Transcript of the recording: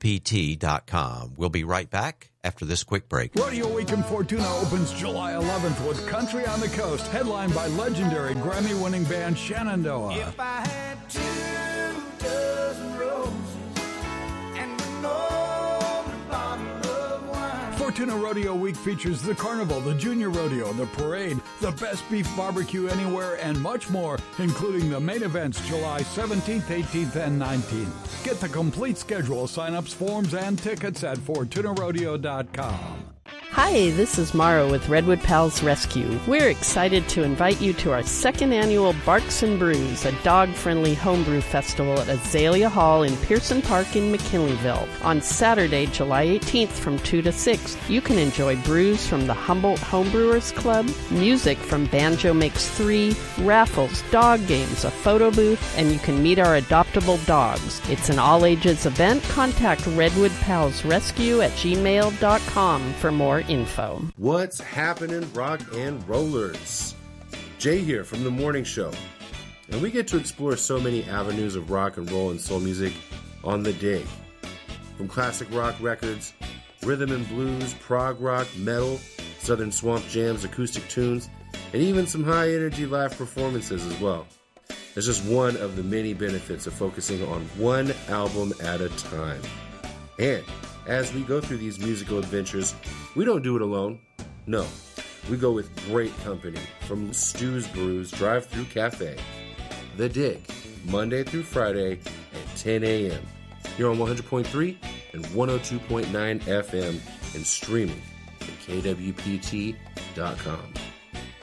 KWPT.com. We'll be right back after this quick break. Rodeo Week in Fortuna opens July 11th with Country on the Coast, headlined by legendary Grammy-winning band Shenandoah. If I had 2 dozen roses and an old bottle of wine. Fortuna Rodeo Week features the Carnival, the Junior Rodeo, the Parade, the Best Beef Barbecue Anywhere, and much more, including the main events July 17th, 18th, and 19th. Get the complete schedule, sign-ups, forms, and tickets at FortunaRodeo.com. Hi, this is Mara with Redwood Pals Rescue. We're excited to invite you to our second annual Barks and Brews, a dog-friendly homebrew festival at Azalea Hall in Pearson Park in McKinleyville. On Saturday, July 18th from 2 to 6, you can enjoy brews from the Humboldt Homebrewers Club, music from Banjo Makes 3, raffles, dog games, a photo booth, and you can meet our adoptable dogs. It's an all-ages event. Contact Redwood Pals Rescue at gmail.com for more info. What's happening, rock and rollers? Jay here from The Morning Show. And we get to explore so many avenues of rock and roll and soul music on the dig. From classic rock records, rhythm and blues, prog rock, metal, southern swamp jams, acoustic tunes, and even some high-energy live performances as well. It's just one of the many benefits of focusing on one album at a time. And as we go through these musical adventures, we don't do it alone. No, we go with great company from Stu's Brews Drive-Thru Cafe. The Dig, Monday through Friday at 10 a.m. Here on 100.3 and 102.9 FM and streaming at KWPT.com.